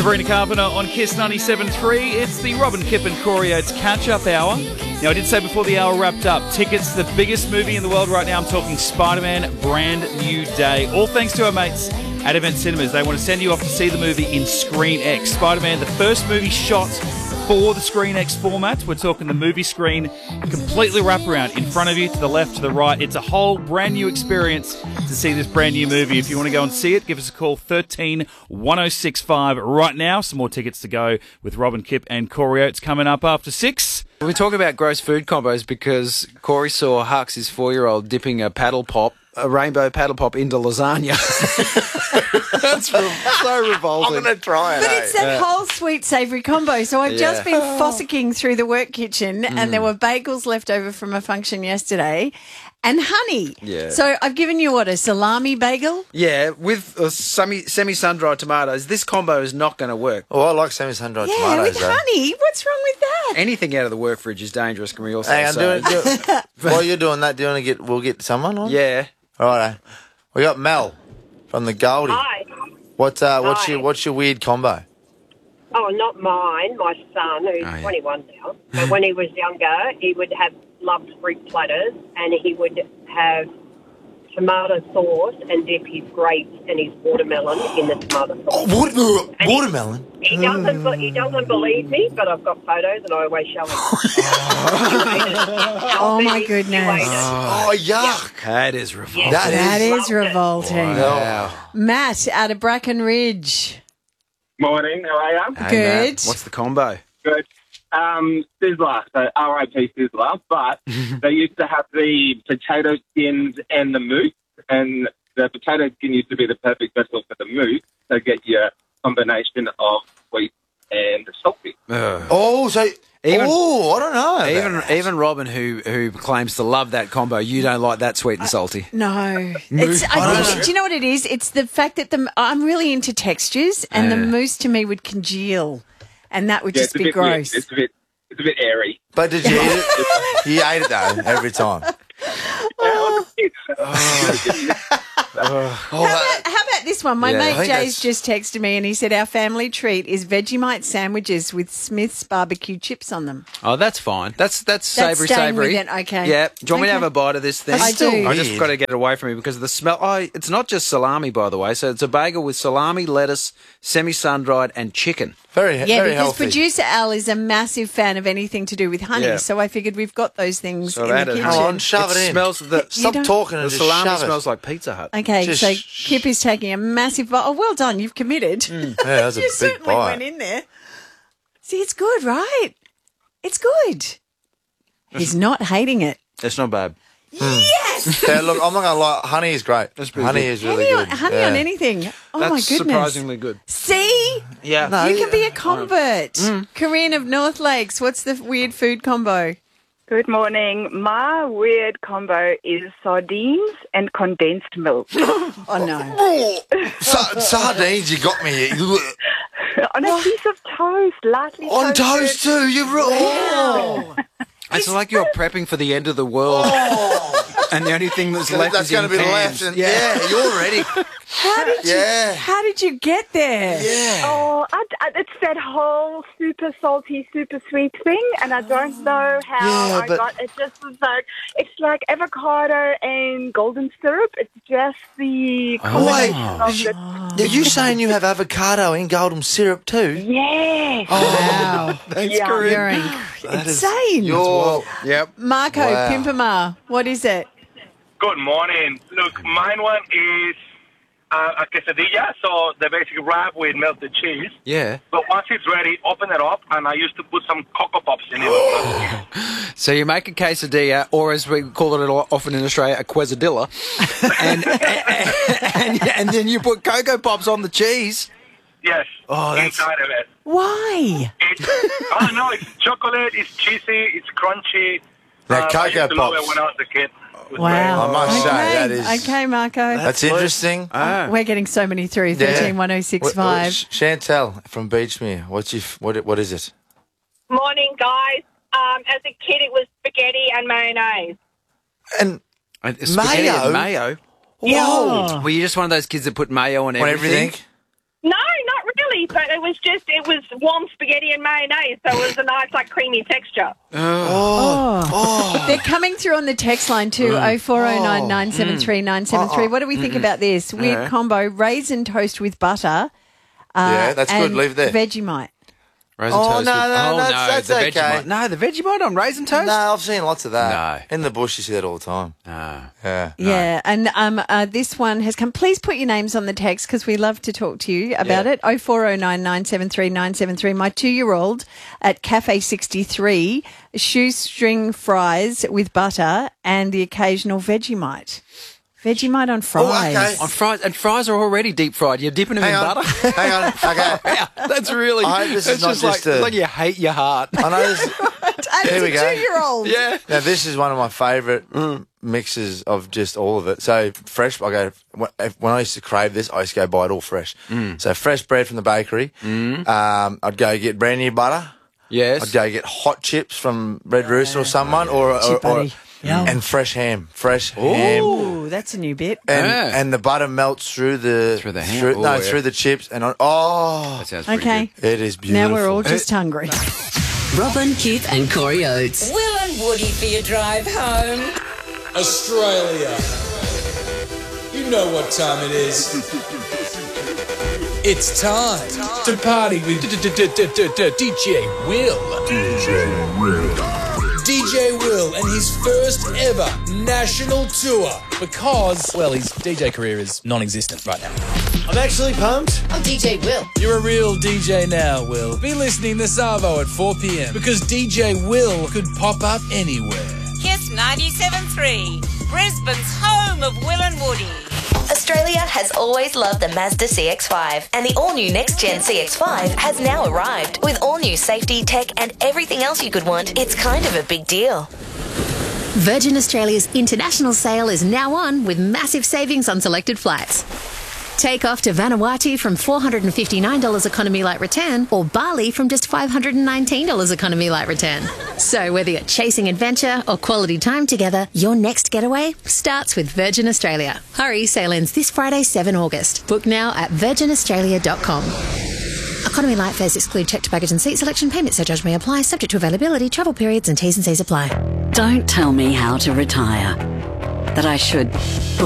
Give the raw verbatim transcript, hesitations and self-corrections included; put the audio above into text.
Sabrina Carpenter on Kiss ninety-seven point three. It's the Robin Kip and Corey Oates catch-up hour. Now, I did say before the hour wrapped up, tickets to the biggest movie in the world right now. I'm talking Spider-Man Brand New Day. All thanks to our mates at Event Cinemas. They want to send you off to see the movie in Screen X. Spider-Man, the first movie shot for the Screen X format. We're talking the movie screen, completely wraparound in front of you, to the left, to the right. It's a whole brand new experience to see this brand new movie. If you want to go and see it, give us a call, thirteen one oh six five right now. Some more tickets to go with Robin Kip and Corey Oates coming up after six. We're talking about gross food combos because Corey saw Hux, his four-year-old, dipping a paddle pop, a rainbow paddle pop, into lasagna. That's re- so revolting. I'm going to try it. But eh? it's that Yeah. whole sweet savoury combo. So I've just Yeah. been fossicking through the work kitchen and there were bagels left over from a function yesterday and honey. Yeah. So I've given you, what, a salami bagel? Yeah, with uh, semi, semi-sun-dried tomatoes, this combo is not going to work. Oh, I like semi-sun-dried Yeah, tomatoes, with though. honey. What's wrong with that? Anything out of the work fridge is dangerous, can we also Hang on, say? do it, do it. While you're doing that, do you want to get, we'll get someone on? Yeah. All right. We got Mel from the Goldie. Hi. What, uh, what's Hi. your what's your weird combo? Oh, not mine. My son, who's Oh, yeah. twenty-one now. But when he was younger, he would have loved fruit platters, and he would have tomato sauce and dip his grapes and his watermelon in the tomato sauce. Oh, water, And he- watermelon. He doesn't. be- He doesn't believe me, but I've got photos, and I always show him. Oh, my goodness. Oh, yuck. That is revolting. That That is. is revolting. Wow. Matt out of Bracken Ridge. Morning, how are you? Hey, Good. Matt, what's the combo? Good. Um, Sizzler, so R I P Sizzler, but they used to have the potato skins and the mousse, and the potato skin used to be the perfect vessel for the mousse, so get your combination of sweet and salty. Ugh. Oh, so... Even- oh, I don't know. about Even that. even Robin, who who claims to love that combo, you don't like that sweet and salty. No, it's. I I don't think, know. do you know what it is? It's the fact that the I'm really into textures, and the Yeah. mousse to me would congeal, and that would Yeah, just it's a be bit weird. gross. It's a bit, it's a bit airy. But did you eat it? He ate it, though, every time. Oh, How that, about, how about this one? My Yeah, I mate think Jay's that's- just texted me and he said our family treat is Vegemite sandwiches with Smith's barbecue chips on them. Oh, that's fine. That's that's That's savoury, staying with savoury. it, okay. Yeah. Do you want me to Okay. have a bite of this thing? I do. I just Weird. got to get it away from me because of the smell. Oh, it's not just salami, by the way. So it's a bagel with salami, lettuce, semi-sun-dried, and chicken. very, Yeah, very because healthy. producer Al is a massive fan of anything to do with honey, Yeah. so I figured we've got those things So in the that is- kitchen. Come on, shove it, in. Smells the, Stop don't- talking and the just salami shove smells it. like Pizza Hut. Okay, Just so sh- Kip is taking a massive bite. Oh, well done, you've committed. Yeah, that was a you big certainly bite. went in there. See, it's good, right? It's good. He's not hating it. It's not bad. Yes! Yeah, look, I'm not going to lie. Honey is great. That's pretty Honey good. is really honey good. on, honey yeah. on anything. Oh, That's my goodness. surprisingly good. See? Yeah. No, You can be yeah. a convert. Mm. Corinne of North Lakes, what's the weird food combo? Good morning. My weird combo is sardines and condensed milk. Oh, no. Oh, sa- sardines, you got me here. On a piece of toast, lightly On toasted. toast too, you're right. It's like you're prepping for the end of the world, and the only thing that's left That's is going in to be cans. left. And, yeah. you're ready. How did you, Yeah. how did you get there? Yeah. Oh, I, I, it's that whole super salty, super sweet thing, and I don't know how Yeah, I but- got it. Just was like it's like avocado and golden syrup. It's just the combination Oh. of the Are you saying you have avocado in golden syrup too? yes. Wow. Thanks, Yeah. Corinne. You're inc- That is- insane. You're, Yep. Marco, Wow. Pimpama, what is it? Good morning. Look, mine one is uh, a quesadilla, so the basic wrap with melted cheese. Yeah. But once it's ready, open it up, and I used to put some Cocoa Pops in it. So you make a quesadilla, or as we call it often in Australia, a quesadilla, and, and, and, and then you put Cocoa Pops on the cheese. Yes, Oh, that's- inside of it. Why? It's, oh, no, it's chocolate, it's cheesy, it's crunchy. Now, Uh, I Cocoa used to love Pops. it when I was a kid. It was Wow. I must say, okay. that is- Okay, Marco. that's interesting. Ah. We're getting so many through. Yeah. Thirteen one oh six What- what- five. Sh- Chantel from Beachmere. What's your, f- what, what is it? Morning, guys. Um, as a kid, it was spaghetti and mayonnaise. And And spaghetti Mayo? and mayo. whoa, Were you just one of those kids that put mayo on on everything? everything. No, not really. spaghetti, but it was just, it was warm spaghetti and mayonnaise, so it was a nice, like, creamy texture. Oh. oh. They're coming through on the text line too, oh four oh nine, nine seven three, nine seven three. What do we think about this? Weird Yeah. combo, raisin toast with butter. Uh, Yeah, that's good. and Leave it there. Vegemite. Raisin Oh, toast no, with- no, oh, that's- no, that's the okay. Vegemite. No, the Vegemite on raisin toast? No, I've seen lots of that. No. In the bush, you see that all the time. No. Yeah. Yeah, and um, uh, this one has come. Please put your names on the text because we love to talk to you about Yeah. it. oh four oh nine, nine seven three, nine seven three. My two-year-old at Cafe sixty-three, shoestring fries with butter and the occasional Vegemite. Vegemite on fries. okay. On fries, and fries are already deep fried. You're dipping them Hang in on. butter. Hang on. Okay. Yeah, that's really. I hope this it's is not just like, just a- it's like you hate your heart. I know this. And Here it's we a go. two-year-old. Yeah. Now, this is one of my favourite mixes of just all of it. So, fresh, I go, when if- when I used to crave this, I used to go buy it all fresh. So, fresh bread from the bakery. Um, I'd go get brand new butter. Yes. I'd go get hot chips from Red Rooster or someone, or, or, Chip or buddy. Yum. and fresh ham. Fresh ham. Ooh, that's a new bit. And, Yeah. and the butter melts through the Through the ham? Oh, no, yeah. through the chips, and on, oh, That sounds pretty Okay. good. it is beautiful. Now we're all just hungry. Robin, Kip and Corey Oates. Will and Woody for your drive home. Australia. You know what time it is. It's time to party with D J Will. D J Will. D J Will and his first ever national tour because, well, his D J career is non-existent right now. I'm actually pumped. I'm D J Will. You're a real D J now, Will. Be listening this Arvo at four p.m. because D J Will could pop up anywhere. Kiss ninety-seven point three, Brisbane's home of Will and Woody. Australia has always loved the Mazda C X five, and the all-new next-gen C X five has now arrived. With all-new safety, tech, and everything else you could want, it's kind of a big deal. Virgin Australia's international sale is now on with massive savings on selected flights. Take off to Vanuatu from four hundred fifty-nine dollars economy light return or Bali from just five hundred nineteen dollars economy light return. So whether you're chasing adventure or quality time together, your next getaway starts with Virgin Australia. Hurry, sale ends this Friday, seventh of August. Book now at virgin australia dot com. Economy light fares exclude checked baggage and seat selection. Payment surcharge may apply, subject to availability, travel periods and T's and C's apply. Don't tell me how to retire. That I should